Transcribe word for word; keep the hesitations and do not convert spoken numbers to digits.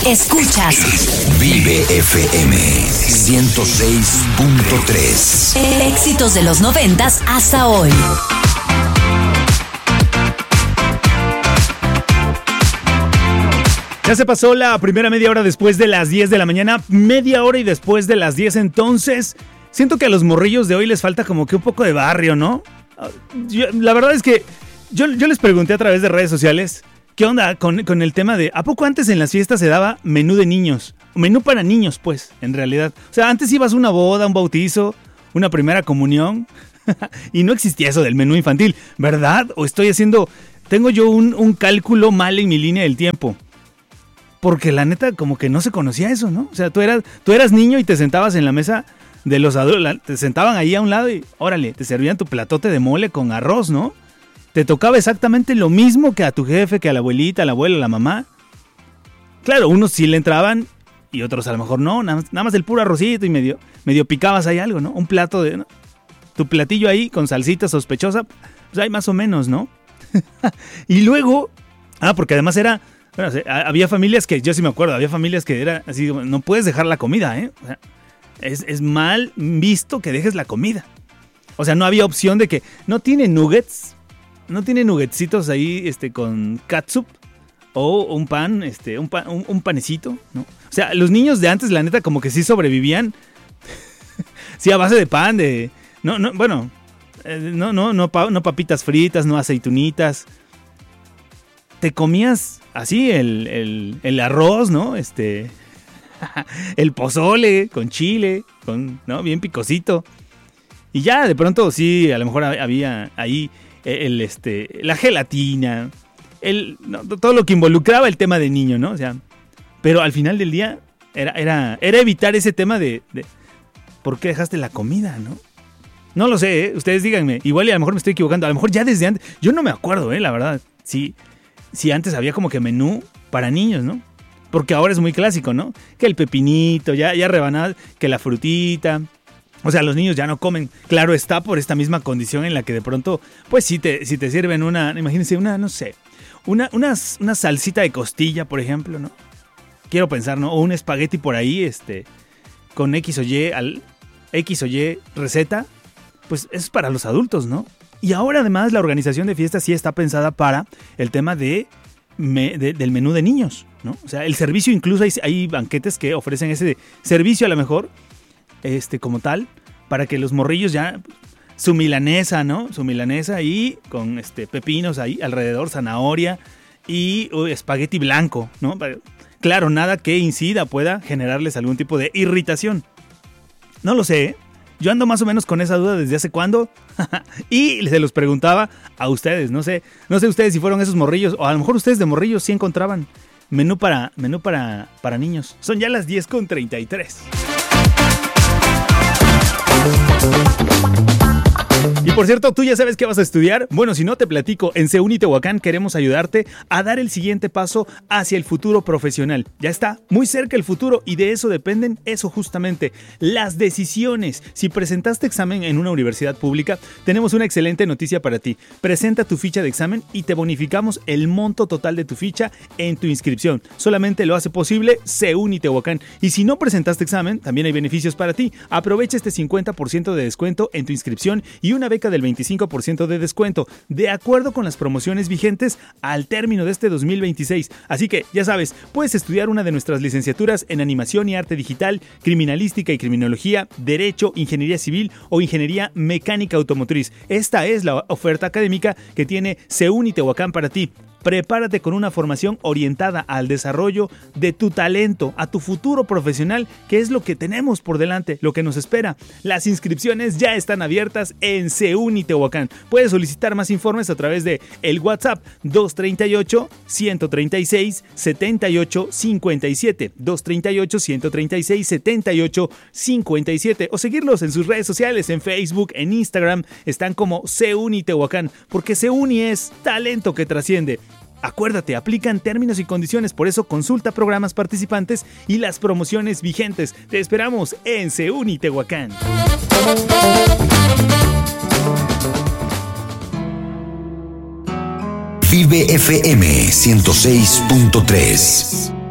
Escuchas Vive F M ciento seis punto tres. Éxitos de los noventas hasta hoy. Ya se pasó la primera media hora después de las diez de la mañana, media hora y después de las diez, entonces siento que a los morrillos de hoy les falta como que un poco de barrio, ¿no? Yo, la verdad es que yo, yo les pregunté a través de redes sociales, ¿qué onda con, con el tema de, ¿a poco antes en las fiestas se daba menú de niños? Menú para niños, pues, en realidad. O sea, antes ibas a una boda, un bautizo, una primera comunión, y no existía eso del menú infantil, ¿verdad? O estoy haciendo, tengo yo un, un cálculo mal en mi línea del tiempo. Porque la neta, como que no se conocía eso, ¿no? O sea, tú eras, tú eras niño y te sentabas en la mesa de los adultos, te sentaban ahí a un lado y, órale, te servían tu platote de mole con arroz, ¿no? Te tocaba exactamente lo mismo que a tu jefe, que a la abuelita, a la abuela, a la mamá. Claro, unos sí le entraban y otros a lo mejor no, nada más, nada más el puro arrocito y medio, medio picabas ahí algo, ¿no? Un plato de, ¿no? Tu platillo ahí con salsita sospechosa, pues hay más o menos, ¿no? Y luego, ah, porque además era... Bueno, había familias que, yo sí me acuerdo, había familias que era así, no puedes dejar la comida, ¿eh? O sea, es, es mal visto que dejes la comida. O sea, no había opción de que, no tiene nuggets, no tiene nuggetsitos ahí este, con catsup o un pan, este, un, pan, un, un panecito, ¿no? O sea, los niños de antes, la neta, como que sí sobrevivían, sí, a base de pan, de, no, no, bueno, eh, no, no, no, pa, no papitas fritas, no aceitunitas. Te comías así el, el, el arroz, ¿no? Este, el pozole con chile, con, ¿no? Bien picosito. Y ya de pronto sí, a lo mejor había ahí el, este, la gelatina, el, no, todo lo que involucraba el tema de niño, ¿no? O sea, pero al final del día era, era, era evitar ese tema de, de ¿por qué dejaste la comida, no? No lo sé, ¿eh? Ustedes díganme. Igual y a lo mejor me estoy equivocando. A lo mejor ya desde antes. Yo no me acuerdo, ¿eh? La verdad. Sí. Si antes había como que menú para niños, ¿no? Porque ahora es muy clásico, ¿no? Que el pepinito, ya, ya rebanada, que la frutita. O sea, los niños ya no comen. Claro está, por esta misma condición en la que de pronto, pues si te, si te sirven una, imagínense, una, no sé, una, una, una salsita de costilla, por ejemplo, ¿no? Quiero pensar, ¿no? O un espagueti por ahí, este, con X o Y, al, X o Y receta, pues es para los adultos, ¿no? Y ahora además la organización de fiestas sí está pensada para el tema de, me, de, del menú de niños, ¿no? O sea, el servicio, incluso hay, hay banquetes que ofrecen ese servicio a lo mejor, este, como tal, para que los morrillos ya, su milanesa, ¿no? Su milanesa ahí con este, pepinos ahí alrededor, zanahoria y uh, espagueti blanco, ¿no? Claro, nada que incida, pueda generarles algún tipo de irritación. No lo sé, ¿eh? Yo ando más o menos con esa duda desde hace cuándo y se los preguntaba a ustedes, no sé, no sé ustedes si fueron esos morrillos o a lo mejor ustedes de morrillos sí encontraban menú para, menú para, para niños. Son ya las diez con treinta y tres. Y por cierto, ¿tú ya sabes qué vas a estudiar? Bueno, si no, te platico. En CEUNI Tehuacán queremos ayudarte a dar el siguiente paso hacia el futuro profesional. Ya está, muy cerca el futuro y de eso dependen, eso justamente, las decisiones. Si presentaste examen en una universidad pública, tenemos una excelente noticia para ti. Presenta tu ficha de examen y te bonificamos el monto total de tu ficha en tu inscripción. Solamente lo hace posible CEUNI Tehuacán. Y si no presentaste examen, también hay beneficios para ti. Aprovecha este cincuenta por ciento de descuento en tu inscripción y una beca del veinticinco por ciento de descuento, de acuerdo con las promociones vigentes al término de este dos mil veintiséis. Así que, ya sabes, puedes estudiar una de nuestras licenciaturas en Animación y Arte Digital, Criminalística y Criminología, Derecho, Ingeniería Civil o Ingeniería Mecánica Automotriz. Esta es la oferta académica que tiene CEUNI Tehuacán para ti. Prepárate con una formación orientada al desarrollo de tu talento, a tu futuro profesional, que es lo que tenemos por delante, lo que nos espera. Las inscripciones ya están abiertas en CEUNI Tehuacán. Puedes solicitar más informes a través de el WhatsApp dos treinta y ocho, ciento treinta y seis, setenta y ocho cincuenta y siete, dos treinta y ocho, ciento treinta y seis, setenta y ocho cincuenta y siete o seguirlos en sus redes sociales, en Facebook, en Instagram, están como CEUNI Tehuacán, porque CEUNI es talento que trasciende. Acuérdate, aplican términos y condiciones, por eso consulta programas participantes y las promociones vigentes. Te esperamos en CEUNI Tehuacán. Vive F M ciento seis punto tres.